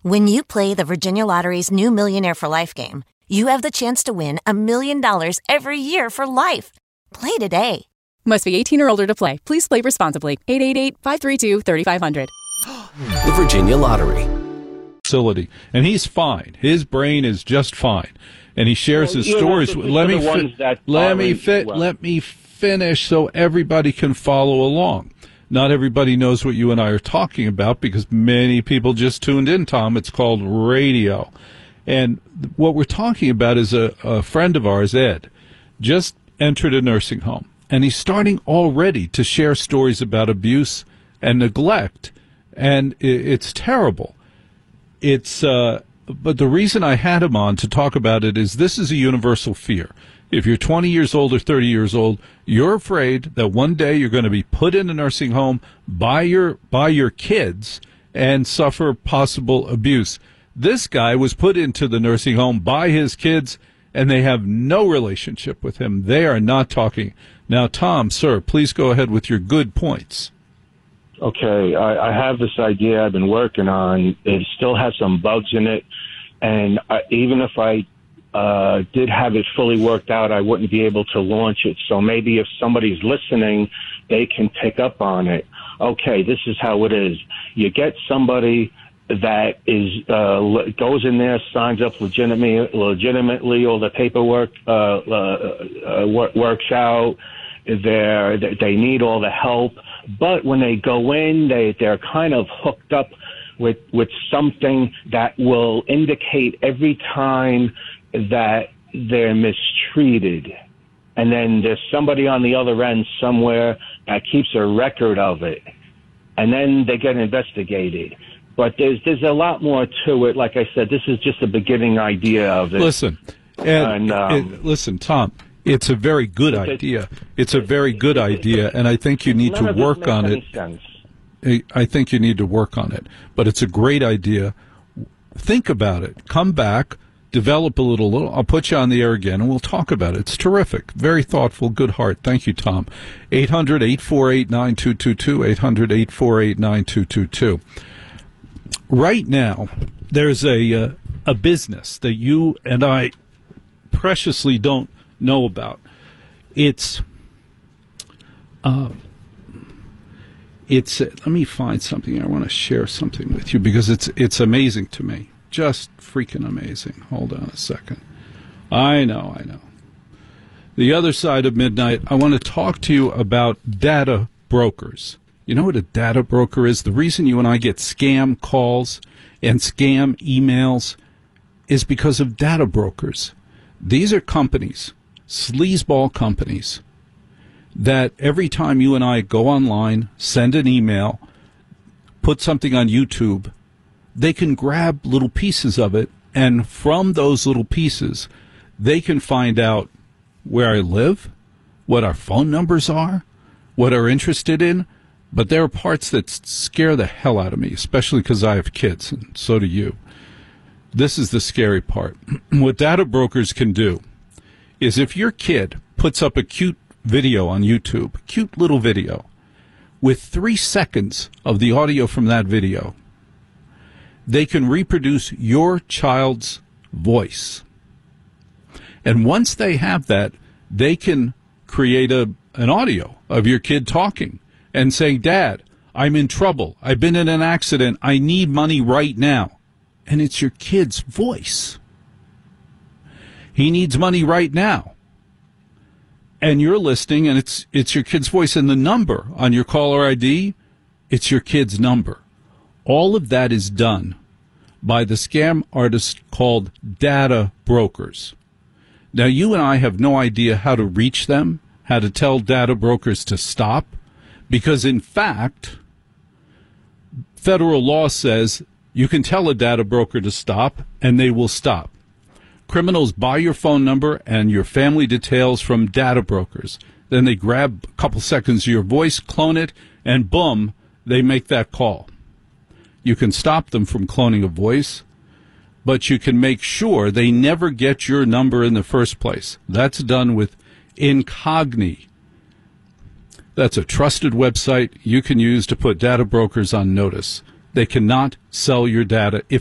When you play the Virginia Lottery's new Millionaire for Life game, you have the chance to win $1 million every year for life. Play today. Must be 18 or older to play. Please play responsibly. 888-532-3500. The Virginia Lottery. Facility, and he's fine. His brain is just fine, and he shares his stories. Let me finish so everybody can follow along. Not everybody knows what you and I are talking about because many people just tuned in, Tom. It's called radio. And what we're talking about is a friend of ours, Ed, just entered a nursing home. And he's starting already to share stories about abuse and neglect. And it's terrible. But the reason I had him on to talk about it is this is a universal fear. If you're 20 years old or 30 years old, you're afraid that one day you're going to be put in a nursing home by your kids and suffer possible abuse. This guy was put into the nursing home by his kids, and they have no relationship with him. They are not talking. Now, Tom, sir, please go ahead with your good points. Okay, I have this idea I've been working on. It still has some bugs in it, and even if I did have it fully worked out, I wouldn't be able to launch it. So maybe if somebody's listening, they can pick up on it. Okay, this is how it is. You get somebody that is goes in there, signs up legitimately, all the paperwork works out. They need all the help. But when they go in, they're kind of hooked up with something that will indicate every time that they're mistreated. And then there's somebody on the other end somewhere that keeps a record of it. And then they get investigated. But there's a lot more to it. Like I said, this is just a beginning idea of it. Listen, listen, Tom, it's a very good idea. It's a very good idea, and I think you need to work on it. I think you need to work on it. But it's a great idea. Think about it. Come back. Develop a little. I'll put you on the air again, and we'll talk about it. It's terrific. Very thoughtful. Good heart. Thank you, Tom. 800-848-9222, 800-848-9222. Right now, there's a business that you and I preciously don't know about. Let me find something. I want to share something with you because it's amazing to me. Just freaking amazing. Hold on a second. I know. The other side of midnight, I want to talk to you about data brokers. You know what a data broker is? The reason you and I get scam calls and scam emails is because of data brokers. These are companies, sleazeball companies, that every time you and I go online, send an email, put something on YouTube, they can grab little pieces of it, and from those little pieces, they can find out where I live, what our phone numbers are, what I'm interested in. But there are parts that scare the hell out of me, especially because I have kids, and so do you. This is the scary part. What data brokers can do is if your kid puts up a cute video on YouTube, cute little video, with 3 seconds of the audio from that video, they can reproduce your child's voice. And once they have that, they can create an audio of your kid talking and saying, "Dad, I'm in trouble. I've been in an accident. I need money right now." And it's your kid's voice. He needs money right now. And you're listening, and it's your kid's voice. And the number on your caller ID, it's your kid's number. All of that is done by the scam artists called data brokers. Now, you and I have no idea how to reach them, how to tell data brokers to stop, because, in fact, federal law says you can tell a data broker to stop, and they will stop. Criminals buy your phone number and your family details from data brokers. Then they grab a couple seconds of your voice, clone it, and boom, they make that call. You can stop them from cloning a voice, but you can make sure they never get your number in the first place. That's done with Incogni. That's a trusted website you can use to put data brokers on notice. They cannot sell your data. If